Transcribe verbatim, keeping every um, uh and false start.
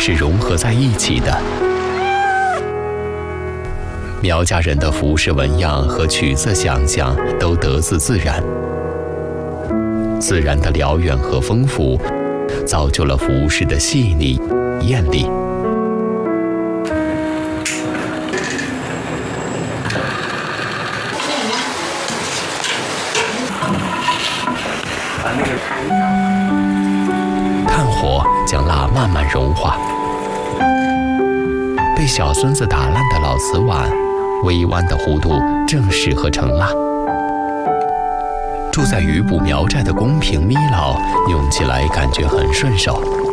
是融合在一起的。苗家人的服饰纹样和曲色想象都得自自然，自然的辽远和丰富，造就了服饰的细腻、艳丽。炭火将蜡慢慢融化，被小孙子打烂的老瓷碗，微弯的弧度正适合盛蜡。住在鱼埔苗寨的宫廷咪老用起来感觉很顺手。